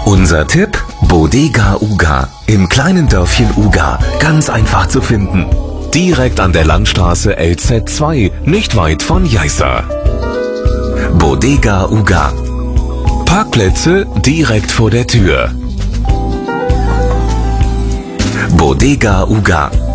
Unser Tipp: Bodega Uga. Im kleinen Dörfchen Uga. Ganz einfach zu finden. Direkt an der Landstraße LZ2, nicht weit von Jeißa. Bodega Uga. Parkplätze direkt vor der Tür. Bodega Uga.